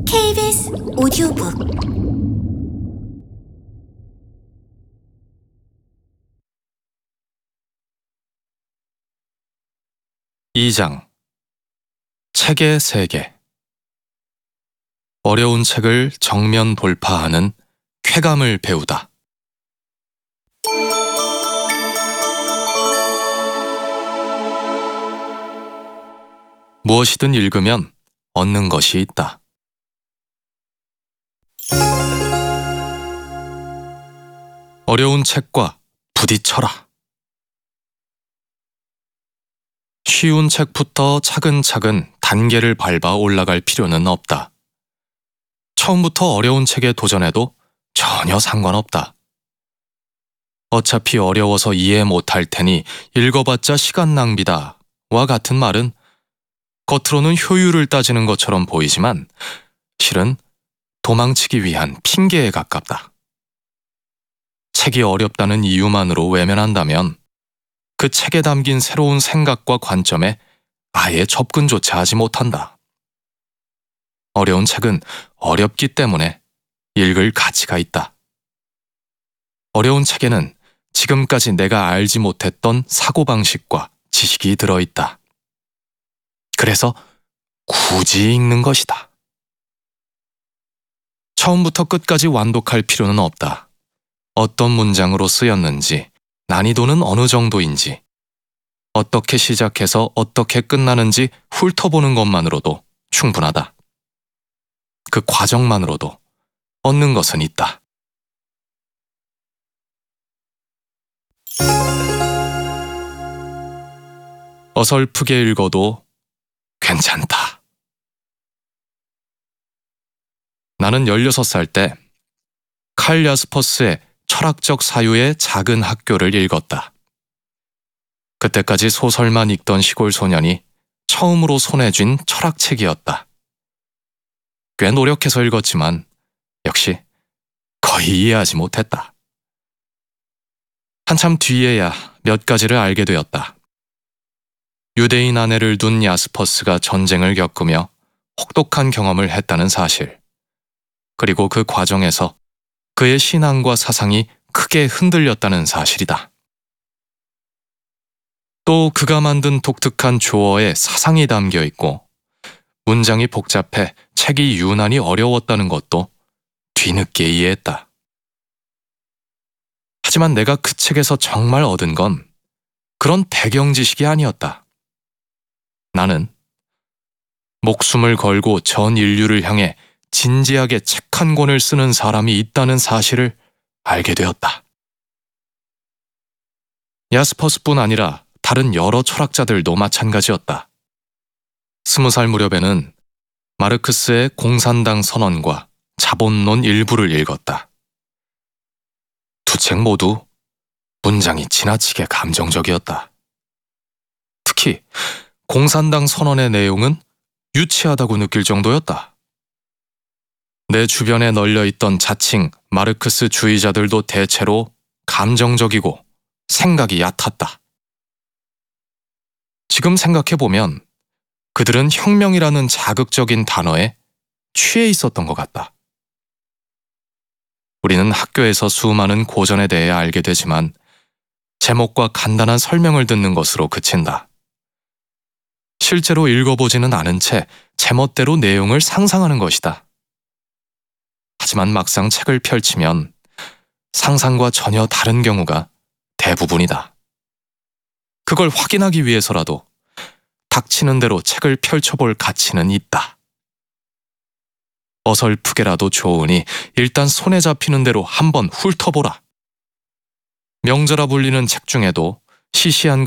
KBS 오디오북 (2장) 책의 세계. 어려운 책을 정면 돌파하는 쾌감을 배우다. 무엇이든 읽으면 얻는 것이 있다. 어려운 책과 부딪혀라. 쉬운 책부터 차근차근 단계를 밟아 올라갈 필요는 없다. 처음부터 어려운 책에 도전해도 전혀 상관없다. 어차피 어려워서 이해 못할 테니 읽어봤자 시간 낭비다 와 같은 말은 겉으로는 효율을 따지는 것처럼 보이지만 실은 도망치기 위한 핑계에 가깝다. 책이 어렵다는 이유만으로 외면한다면 그 책에 담긴 새로운 생각과 관점에 아예 접근조차 하지 못한다. 어려운 책은 어렵기 때문에 읽을 가치가 있다. 어려운 책에는 지금까지 내가 알지 못했던 사고방식과 지식이 들어있다. 그래서 굳이 읽는 것이다. 처음부터 끝까지 완독할 필요는 없다. 어떤 문장으로 쓰였는지, 난이도는 어느 정도인지, 어떻게 시작해서 어떻게 끝나는지 훑어보는 것만으로도 충분하다. 그 과정만으로도 얻는 것은 있다. 어설프게 읽어도 괜찮다. 나는 16살 때 칼 야스퍼스의 철학적 사유의 작은 학교를 읽었다. 그때까지 소설만 읽던 시골 소년이 처음으로 손에 쥔 철학책이었다. 꽤 노력해서 읽었지만 역시 거의 이해하지 못했다. 한참 뒤에야 몇 가지를 알게 되었다. 유대인 아내를 둔 야스퍼스가 전쟁을 겪으며 혹독한 경험을 했다는 사실, 그리고 그 과정에서 그의 신앙과 사상이 크게 흔들렸다는 사실이다. 또 그가 만든 독특한 조어에 사상이 담겨 있고 문장이 복잡해 책이 유난히 어려웠다는 것도 뒤늦게 이해했다. 하지만 내가 그 책에서 정말 얻은 건 그런 배경 지식이 아니었다. 나는 목숨을 걸고 전 인류를 향해 진지하게 책 한 권을 쓰는 사람이 있다는 사실을 알게 되었다. 야스퍼스뿐 아니라 다른 여러 철학자들도 마찬가지였다. 20살 무렵에는 마르크스의 공산당 선언과 자본론 일부를 읽었다. 두 책 모두 문장이 지나치게 감정적이었다. 특히 공산당 선언의 내용은 유치하다고 느낄 정도였다. 내 주변에 널려있던 자칭 마르크스 주의자들도 대체로 감정적이고 생각이 얕았다. 지금 생각해보면 그들은 혁명이라는 자극적인 단어에 취해 있었던 것 같다. 우리는 학교에서 수많은 고전에 대해 알게 되지만 제목과 간단한 설명을 듣는 것으로 그친다. 실제로 읽어보지는 않은 채 제멋대로 내용을 상상하는 것이다. 하지만 막상 책을 펼치면 상상과 전혀 다른 경우가 대부분이다. 그걸 확인하기 위해서라도 닥치는 대로 책을 펼쳐볼 가치는 있다. 어설프게라도 좋으니 일단 손에 잡히는 대로 한번 훑어보라. 명저라 불리는 책 중에도 시시한